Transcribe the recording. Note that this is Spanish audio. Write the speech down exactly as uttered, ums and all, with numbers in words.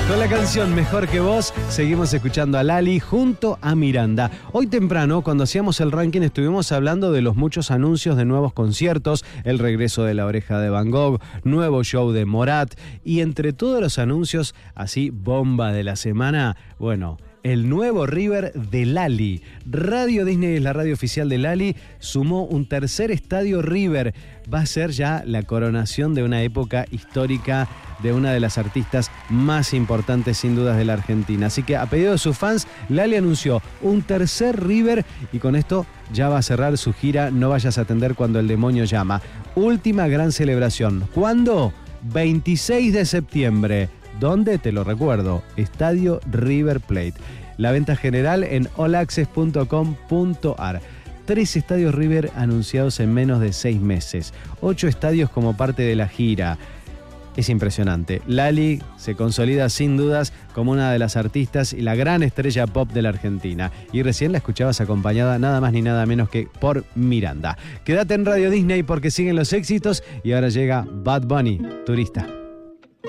Con la canción Mejor que Vos, seguimos escuchando a Lali junto a Miranda. Hoy temprano, cuando hacíamos el ranking, estuvimos hablando de los muchos anuncios de nuevos conciertos, el regreso de La Oreja de Van Gogh, nuevo show de Morat, y entre todos los anuncios, así, bomba de la semana, bueno, el nuevo River de Lali. Radio Disney es la radio oficial de Lali, sumó un tercer estadio River. Va a ser ya la coronación de una época histórica de una de las artistas más importantes sin dudas de la Argentina. Así que a pedido de sus fans, Lali anunció un tercer River y con esto ya va a cerrar su gira No vayas a atender cuando el demonio llama. Última gran celebración. ¿Cuándo? veintiséis de septiembre. ¿Dónde? Te lo recuerdo, Estadio River Plate. La venta general en all access punto com punto a r. Tres estadios River anunciados en menos de seis meses. Ocho estadios como parte de la gira. Es impresionante. Lali se consolida sin dudas como una de las artistas y la gran estrella pop de la Argentina. Y recién la escuchabas acompañada nada más ni nada menos que por Miranda. Quédate en Radio Disney porque siguen los éxitos y ahora llega Bad Bunny, Turista.